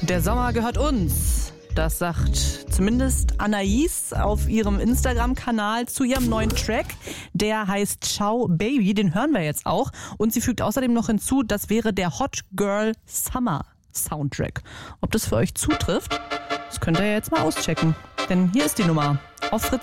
Der Sommer gehört uns. Das sagt zumindest Anais auf ihrem Instagram-Kanal zu ihrem neuen Track. Der heißt Ciao Baby, den hören wir jetzt auch. Und sie fügt außerdem noch hinzu, das wäre der Hot Girl Summer Soundtrack. Ob das für euch zutrifft, das könnt ihr jetzt mal auschecken. Denn hier ist die Nummer auf Fritz.